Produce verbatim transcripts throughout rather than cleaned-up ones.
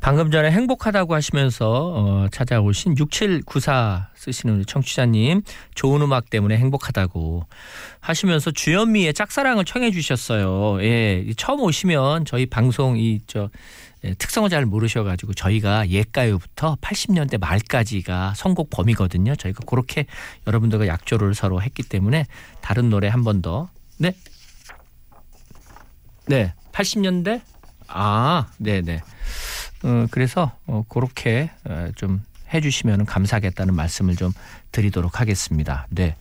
방금 전에 행복하다고 하시면서 어, 찾아오신 육칠구사 쓰시는 우리 청취자님, 좋은 음악 때문에 행복하다고 하시면서 주현미의 짝사랑을 청해 주셨어요. 예, 처음 오시면 저희 방송 이 저 예, 특성을 잘 모르셔가지고 저희가 옛가요부터 팔십 년대 말까지가 선곡 범위거든요. 저희가 그렇게 여러분들과 약조를 서로 했기 때문에 다른 노래 한 번 더. 네, 네, 팔십 년대. 아, 네, 네. 어, 그래서 어, 그렇게 어, 좀 해주시면 감사하겠다는 말씀을 좀 드리도록 하겠습니다. 네.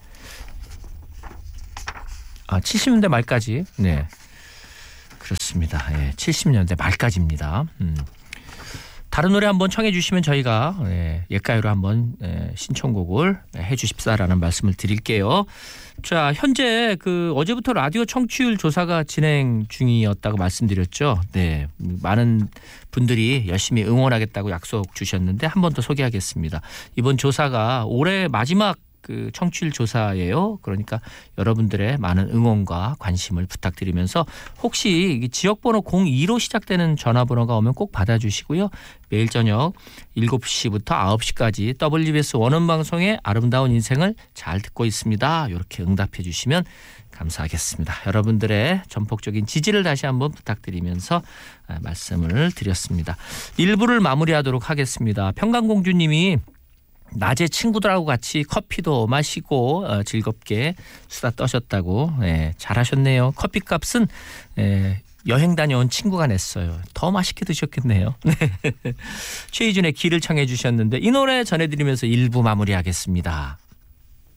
아, 칠십 년대 말까지. 네. 그렇습니다. 예, 칠십 년대 말까지입니다. 음. 다른 노래 한번 청해 주시면 저희가 예, 옛가요로 한번 예, 신청곡을 해 주십사라는 말씀을 드릴게요. 자, 현재 그 어제부터 라디오 청취율 조사가 진행 중이었다고 말씀드렸죠. 네, 많은 분들이 열심히 응원하겠다고 약속 주셨는데 한 번 더 소개하겠습니다. 이번 조사가 올해 마지막 그 청취율 조사예요. 그러니까 여러분들의 많은 응원과 관심을 부탁드리면서 혹시 지역번호 공이로 시작되는 전화번호가 오면 꼭 받아주시고요. 매일 저녁 일곱 시부터 아홉 시까지 더블유비에스 원음방송의 아름다운 인생을 잘 듣고 있습니다. 이렇게 응답해 주시면 감사하겠습니다. 여러분들의 전폭적인 지지를 다시 한번 부탁드리면서 말씀을 드렸습니다. 일 부를 마무리하도록 하겠습니다. 평강공주님이 낮에 친구들하고 같이 커피도 마시고 어, 즐겁게 수다 떠셨다고. 네, 잘하셨네요. 커피값은 네, 여행 다녀온 친구가 냈어요. 더 맛있게 드셨겠네요. 최희준의 길을 청해 주셨는데 이 노래 전해드리면서 일 부 마무리하겠습니다.